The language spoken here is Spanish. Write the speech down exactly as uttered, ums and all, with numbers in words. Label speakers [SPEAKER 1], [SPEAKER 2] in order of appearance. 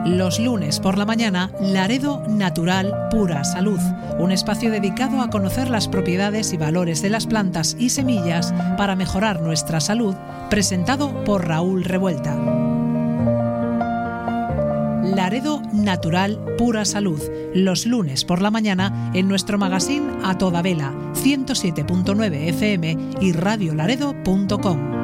[SPEAKER 1] Los lunes por la mañana, Laredo Natural Pura Salud, un espacio dedicado a conocer las propiedades y valores de las plantas y semillas para mejorar nuestra salud, presentado por Raúl Revuelta. Laredo Natural Pura Salud, los lunes por la mañana en nuestro magazine A Toda Vela, ciento siete punto nueve F M y radiolaredo punto com.